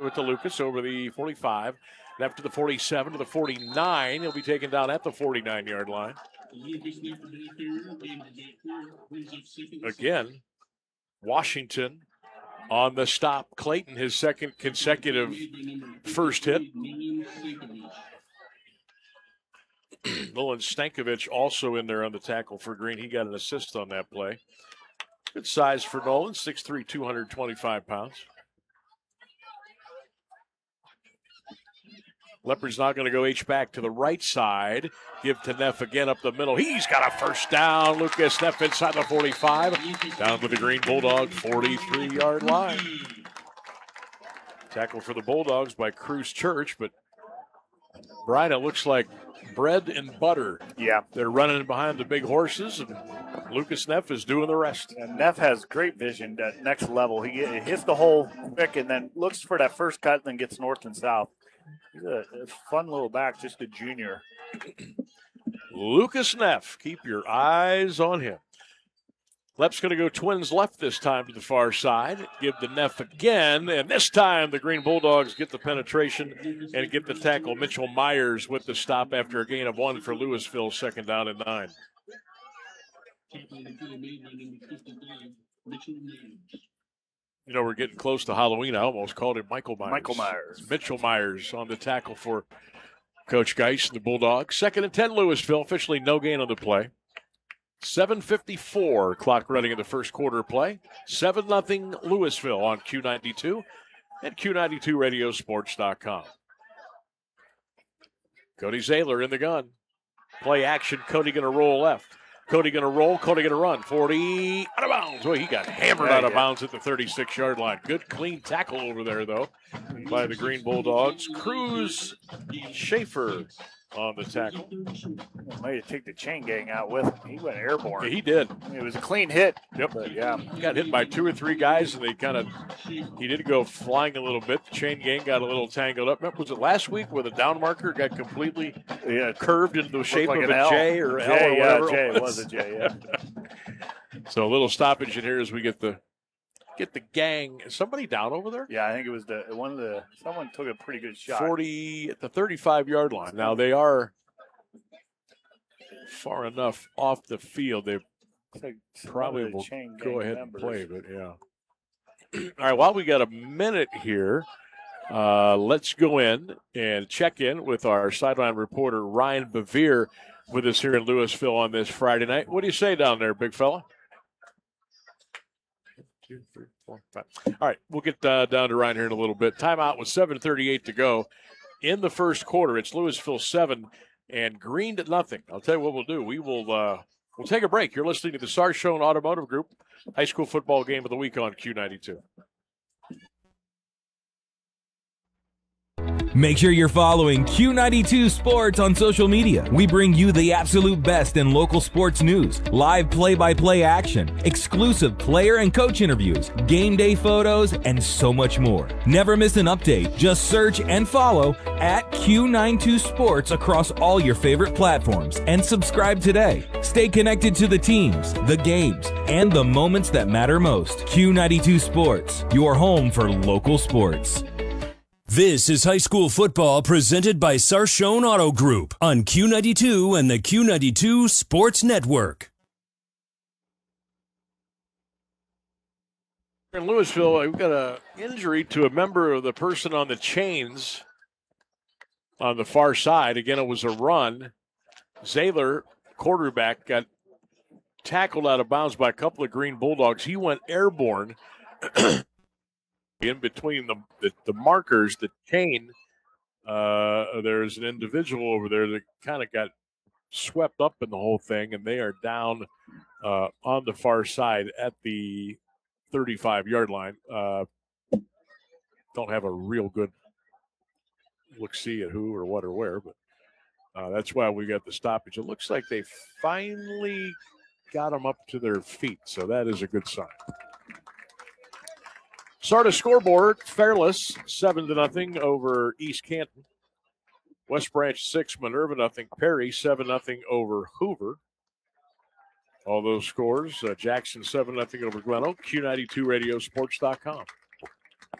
give it to Lucas over the 45. Left to the 47 to the 49. He'll be taken down at the 49-yard line. Again, Washington on the stop. Clayton, his second consecutive first hit. Nolan Stankovic also in there on the tackle for Green. He got an assist on that play. Good size for Nolan, 6'3", 225 pounds. Leopard's not going to go H-back to the right side. Give to Neff again up the middle. He's got a first down. Lucas Neff inside the 45. Down to the Green Bulldogs, 43-yard line. Tackle for the Bulldogs by Cruz Church, but Brian, it looks like bread and butter. Yeah. They're running behind the big horses, and Lucas Neff is doing the rest. And Neff has great vision at next level. He hits the hole quick and then looks for that first cut and then gets north and south. He's a fun little back, just a junior. Lucas Neff, keep your eyes on him. Lepp's going to go Twins left this time to the far side. Give the Neff again, and this time the Green Bulldogs get the penetration and get the tackle. Mitchell Myers with the stop after a gain of 1 for Louisville, 2nd down and 9. You know, we're getting close to Halloween. I almost called him Michael Myers. Michael Myers. It's Mitchell Myers on the tackle for Coach Geis and the Bulldogs. 2nd and 10, Louisville. Officially no gain on the play. 7:54 clock running in the first quarter play. 7-0 Louisville on Q92 and Q92radiosports.com. Cody Zaylor in the gun. Play action. Cody going to roll left. Cody going to roll. Cody going to run. 40 out of bounds. Well, he got hammered out of bounds at the 36-yard line. Good clean tackle over there, though, by the Green Bulldogs. Cruz Schaefer on the tackle. Might have take the chain gang out with him. He went airborne. Yeah, he did. It was a clean hit. Yep. But yeah. He got hit by 2 or 3 guys, and he did go flying a little bit. The chain gang got a little tangled up. Remember, was it last week where the down marker got completely curved into the shape like of an a J or J, L or whatever? Yeah, J. It was a J, yeah. So a little stoppage in here as we get the gang. Is somebody down over there? Yeah, I think it was someone took a pretty good shot. 40 at the 35-yard line. Now they are far enough off the field. They probably will go ahead and play, but yeah. All right, while we got a minute here, let's go in and check in with our sideline reporter, Ryan Bevere, with us here in Louisville on this Friday night. What do you say down there, big fella? 2, 3, 4, 5. All right, we'll get down to Ryan here in a little bit. Timeout with 7:38 to go in the first quarter. It's Louisville 7 and Green to nothing. I'll tell you what we'll do. We'll take a break. You're listening to the Sarshone Automotive Group high school football game of the week on Q92. Make sure you're following Q92 Sports on social media. We bring you the absolute best in local sports news, live play-by-play action, exclusive player and coach interviews, game day photos, and so much more. Never miss an update. Just search and follow at Q92 Sports across all your favorite platforms and subscribe today. Stay connected to the teams, the games, and the moments that matter most. Q92 Sports, your home for local sports. This is high school football presented by Sarshone Auto Group on Q92 and the Q92 Sports Network. In Louisville, we've got an injury to a member of the person on the chains on the far side. Again, it was a run. Zaylor, quarterback, got tackled out of bounds by a couple of Green Bulldogs. He went airborne. In between the markers, the chain, there's an individual over there that kind of got swept up in the whole thing, and they are down on the far side at the 35-yard line. Don't have a real good look-see at who or what or where, but that's why we got the stoppage. It looks like they finally got them up to their feet, so that is a good sign. Start a scoreboard, Fairless 7-0 over East Canton. West Branch 6, Minerva 0. Perry 7-0 over Hoover. All those scores, Jackson 7-0 over Glen Oak, Q92radiosports.com.